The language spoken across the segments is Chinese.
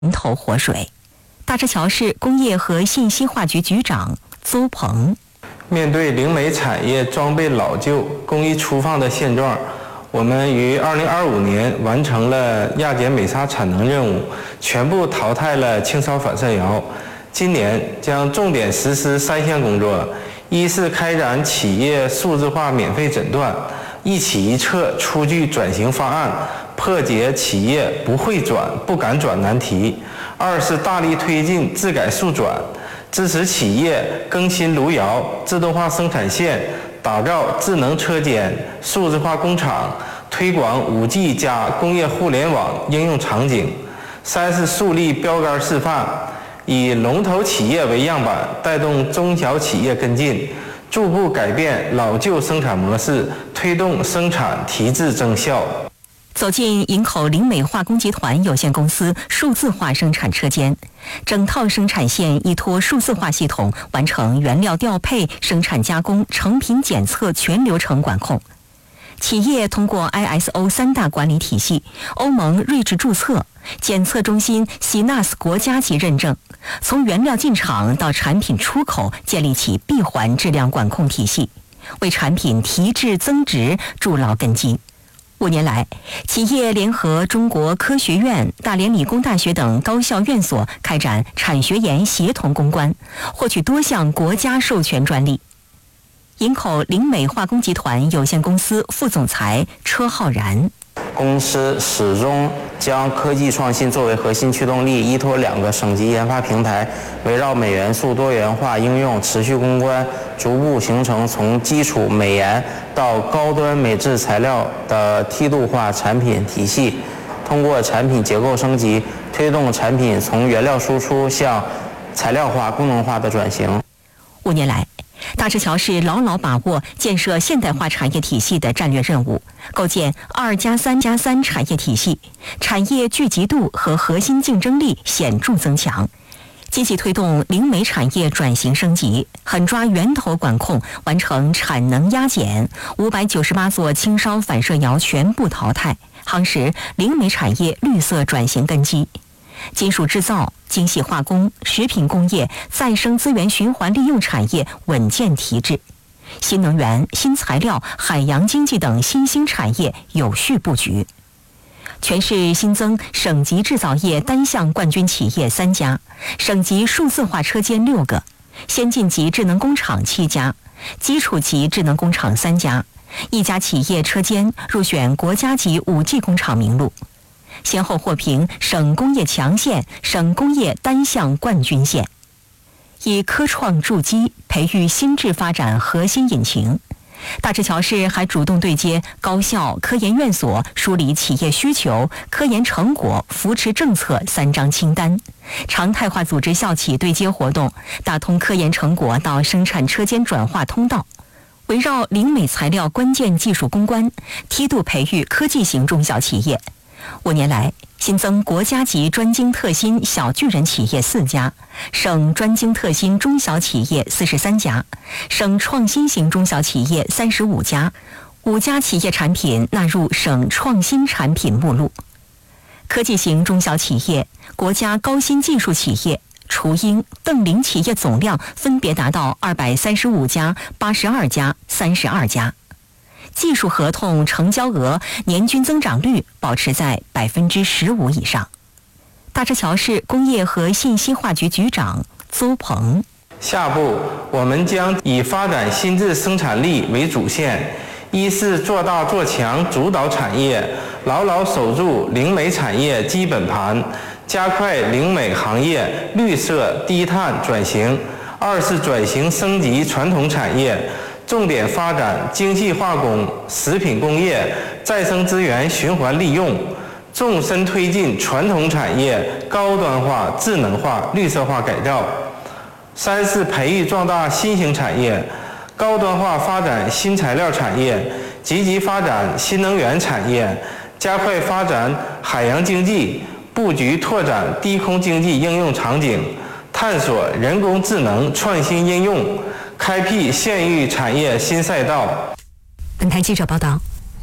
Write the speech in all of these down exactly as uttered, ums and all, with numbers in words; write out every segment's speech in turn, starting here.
迎头活水。大石桥市工业和信息化局局长邹鹏， 面对灵媒产业装备老旧、工艺粗放的现状，我们于二零二五年完成了亚碱美砂产能任务，全部淘汰了轻烧反射窑。今年将重点实施三项工作：一是开展企业数字化免费诊断，一企一策出具转型方案，破解企业不会转、不敢转难题；二是大力推进自改速转，支持企业更新炉窑、自动化生产线，打造智能车间、数字化工厂，推广 五 G 加工业互联网应用场景；三是树立标杆示范，以龙头企业为样板，带动中小企业跟进，逐步改变老旧生产模式，推动生产提质增效。 走进营口灵美化工集团有限公司数字化生产车间，整套生产线依托数字化系统完成原料调配、生产加工、成品检测全流程管控。企业通过 I S O 三大管理体系、欧盟睿智注册、检测中心 S I N A S 国家级认证，从原料进厂到产品出口建立起闭环质量管控体系，为产品提质增值筑牢根基。五年来，企业联合中国科学院、大连理工大学等高校院所开展产学研协同攻关，获取多项国家授权专利。营口灵美化工集团有限公司副总裁车浩然， 公司始终将科技创新作为核心驱动力，依托两个省级研发平台，围绕镁元素多元化应用持续攻关，逐步形成从基础镁研到高端镁制材料的梯度化产品体系。通过产品结构升级，推动产品从原料输出向材料化、功能化的转型。 五年来，大石桥市牢牢把握建设现代化产业体系的战略任务，构建二加三加三产业体系，产业聚集度和核心竞争力显著增强，积极推动灵美产业转型升级，狠抓源头管控，完成产能压减，五百九十八座轻烧反射窑全部淘汰，夯实灵美产业绿色转型根基。金属制造、精细化工、食品工业、再生资源循环利用产业稳健提质，新能源、新材料、海洋经济等新兴产业有序布局。全市新增省级制造业单项冠军企业三家，省级数字化车间六个，先进级智能工厂七家，基础级智能工厂三家，一家企业车间入选国家级 五 G 工厂名录，先后获评省工业强县、省工业单项冠军县，以科创筑基，培育新质发展核心引擎。大石桥市还主动对接高校、科研院所，梳理企业需求、科研成果、扶持政策三张清单，常态化组织校企对接活动，打通科研成果到生产车间转化通道。围绕灵美材料关键技术攻关，梯度培育科技型中小企业。五年来，新增国家级专精特新小巨人企业四家，省专精特新中小企业四十三家，省创新型中小企业三十五家，五家企业产品纳入省创新产品目录。科技型中小企业、国家高新技术企业、雏鹰、邓羚企业总量分别达到二百三十五家、八十二家、三十二家。技术合同成交额年均增长率保持在百分之十五以上。大石桥市工业和信息化局局长邹鹏， 下步我们将以发展新质生产力为主线，一是做大做强主导产业，牢牢守住灵美产业基本盘，加快灵美行业绿色低碳转型；二是转型升级传统产业，重点发展精细化工、食品工业、再生资源循环利用，纵深推进传统产业高端化、智能化、绿色化改造；三是培育壮大新型产业，高端化发展新材料产业，积极发展新能源产业，加快发展海洋经济，布局拓展低空经济应用场景，探索人工智能创新应用，开辟县域产业新赛道。 本台记者报道。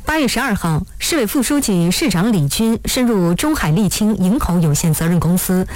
八月十二号，市委副书记、市长李军深入中海沥青营口有限责任公司